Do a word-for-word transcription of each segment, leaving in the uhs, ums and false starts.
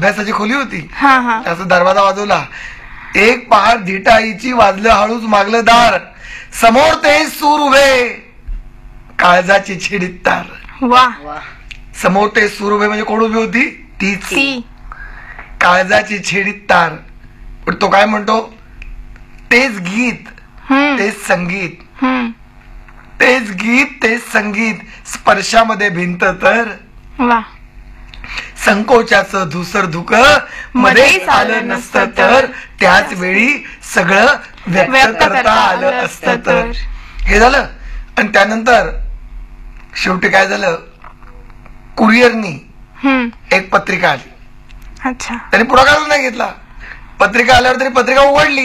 अभ्यासाची खोली होती. हा हा असं दरवाजा वाजवला. एक पहाड धिटाईची वाजलं हळूच मागलं दार. समोर ते सूर उभे काळजाची छिडीत तार. वा समोर ते सूर उभे म्हणजे कोण उभी होती? तीच ती काळजाची छेडीत तार. पण तो काय म्हणतो? तेच गीत हम्म तेच संगीत, हम्म तेच गीत तेच संगीत, स्पर्शामध्ये भिंत तर वा संकोचाचं धुसर धुक मध्येच आलं नसतं तर, त्याच वेळी सगळं व्यक्त करता आलं असतं तर. हे झालं. आणि त्यानंतर शेवटी काय झालं? कुरिअरनी हम्म एक पत्रिका आली. अच्छा त्यांनी पुढाकारच नाही घेतला. पत्रिका आल्यावर तरी पत्रिका उघडली.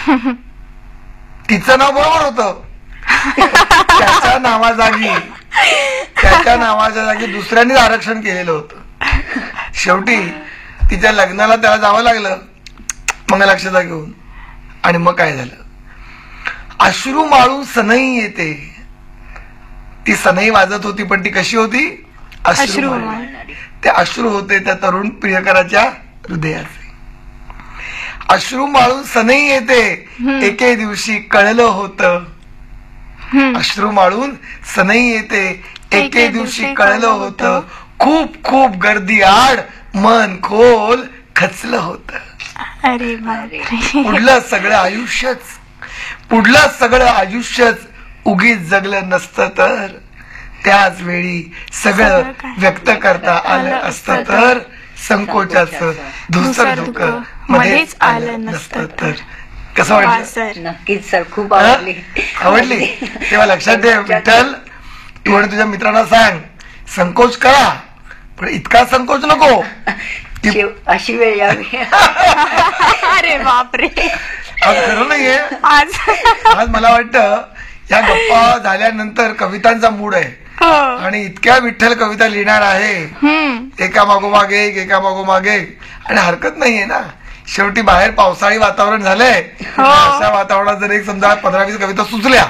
तिचं नाव बरोबर होतं. त्याच्या नावाजागी त्याच्या नावाच्या जागी दुसऱ्यांनीच आरक्षण केलेलं होतं. शेवटी तिच्या लग्नाला त्याला जावं लागलं मंगलाक्षता घेऊन. आणि मग काय झालं? अश्रू माळून सनई येते. ती सनई वाजत होती पण ती कशी होती? अश्रू अश्रू माळून. ते अश्रू होते त्या तरुण प्रियकराच्या हृदयाचे. अश्रू माळून सनई येते एके दिवशी कळलं होतं. हम्म अश्रू माळून सनई येते एके दिवशी कळलं होतं. खूप खूप गर्दी आड मन खोल खचलं होतं. अरे बापरे पुढलं सगळं आयुष्यच पुढलं सगळं आयुष्यच उगीच जगलं नसतं तर, त्याच वेळी सगळं सगळं काय व्यक्त करता आलं असतं तर, संकोचाचं धुसर धुक मध्येच आलं नसतं तर. कसं वा वाटलं? सर नक्कीच सर, खूप आवडली. आवडली? तेव्हा लक्षात ठेव विठ्ठल, तू आणि तुझ्या मित्रांना सांग संकोच करा पण इतका संकोच नको की शेव- अशी वेळ यावी. अरे बापरे आज खरं नाहीये. आज आज मला वाटतं या गप्पा झाल्यानंतर कवितांचा मूड आहे हो आणि इतक्या विठ्ठल कविता लिहिणार आहे हम्म एका मागोमाग एक एका मागोमाग एक. आणि हरकत नाहीये ना, शेवटी बाहेर पावसाळी वातावरण झालंय. अशा वातावरणात जर एक समजा पंधरा वीस कविता सुचल्या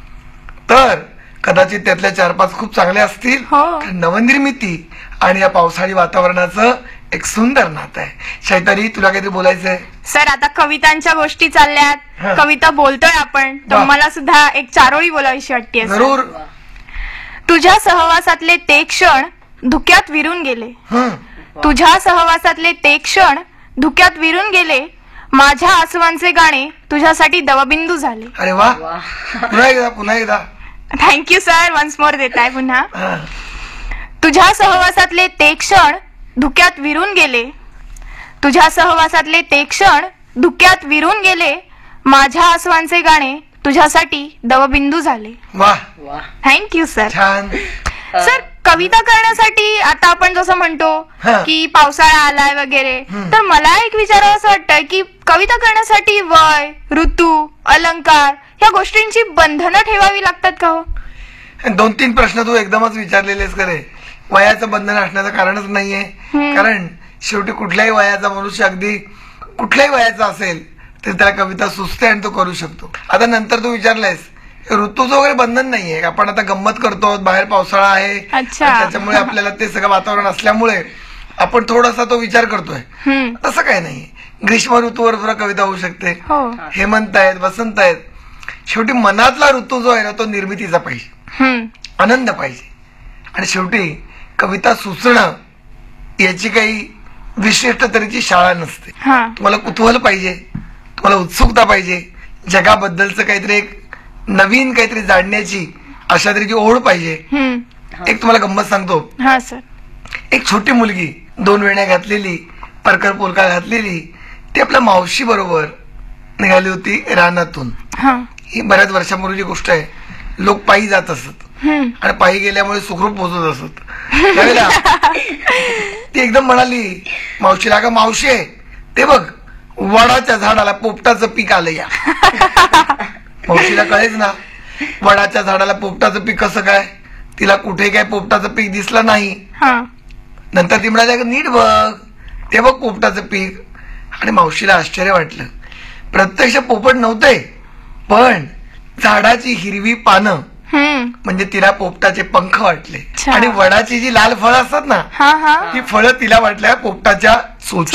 तर कदाचित त्यातल्या चार पाच खूप चांगल्या असतील. हो. नवनिर्मिती आणि या पावसाळी वातावरणाचं एक सुंदर नातं आहे. शैतारी, तुला काहीतरी बोलायचंय? सर आता कवितांच्या गोष्टी हा. चालल्यात, कविता बोलतोय आपण, तर वा. मला सुद्धा एक चारोळी बोलावीशी वाटते. जरूर. तुझ्या सहवासातले ते क्षण धुक्यात विरून गेले. हं. तुझ्या सहवासातले ते क्षण धुक्यात विरून गेले. माझ्या आसवांचे गाणे तुझ्यासाठी दवबिंदू झाले. अरे वा, वा. पुन्हा एकदा पुन्हा एकदा. थँक्यू सर, वन्स मोर देत आहे पुन्हा. हं. तुझ्या सहवासातले ते क्षण धुक्यात विरून गेले. तुझ्या सहवासातले ते क्षण धुक्यात विरून गेले. माझ्या आसवांचे गाणे तुझ्यासाठी दवबिंदू झाले. वा, वा. Thank you sir. छान. सर कविता करण्यासाठी आता आपण जसं म्हणतो हा. की पावसाळा आलाय वगैरे, हम्म. तर मला एक विचारावं असं वाटतं की कविता करण्यासाठी वय, ऋतू, अलंकार या गोष्टींची बंधनं ठेवावी लागतात का हो? दोन तीन प्रश्न तू एकदमच विचारलेलेस करे. वयाचं बंधन असण्याचं कारणच नाहीये. हम्म. कारण शेवटी कुठल्याही वयाचा मनुष्य अगदी कुठल्याही वयाचा असेल तर त्याला कविता सुचते आणि तो करू शकतो. आता नंतर तू विचारलायस ऋतूचं वगैरे बंधन नाहीये. आपण आता गंमत करतो, बाहेर पावसाळा आहे अच्छा. आणि त्याच्यामुळे आपल्याला ते सगळं वातावरण असल्यामुळे आपण थोडासा तो विचार करतोय. हम्म. तसं काही नाही. ग्रीष्म ऋतूवर सुद्धा कविता होऊ शकते. हो. हेमंत आहेत, वसंत आहेत. शेवटी मनातला ऋतू जो आहे ना तो निर्मितीचा पाहिजे, हम्म. आनंद पाहिजे. आणि शेवटी कविता सुचणं याची काही विशिष्ट तऱ्हेची शाळा नसते. हा. तुम्हाला कुतूहल पाहिजे, तुम्हाला उत्सुकता पाहिजे, जगाबद्दलचं काहीतरी एक नवीन काहीतरी जाणण्याची अशा तऱ्हेची ओढ पाहिजे. हम्म. एक तुम्हाला गंमत सांगतो. हा सर. एक छोटी मुलगी दोन वेण्या घातलेली, परकर पोलका घातलेली, ती आपल्या मावशी बरोबर निघाली होती रानातून. हा. ही बऱ्याच वर्षापूर्वीची गोष्ट आहे. लोक पायी जात असत हम्म. आणि पायी गेल्यामुळे सुखरूप पोहोचत असत. त्यावेळेला ती एकदम म्हणाली मावशीला, का मावशी आहे ते बघ वडाच्या झाडाला पोपटाचं पीक आलं या. मावशीला कळेच ना वडाच्या झाडाला पोपटाचं पीक कसं काय. तिला कुठे काय पोपटाचं पीक दिसलं नाही. हा. नंतर ती म्हणाली नीट बघ ते बघ पोपटाचं पीक. आणि मावशीला आश्चर्य वाटलं. प्रत्यक्ष पोपट नव्हते पण झाडाची हिरवी पानं हम्म. म्हणजे तिला पोपटाचे पंख वाटले. अच्छा. आणि वडाची जी लाल फळं असतात ना हा हा ती फळं तिला वाटल्या पोपटाच्या चोच.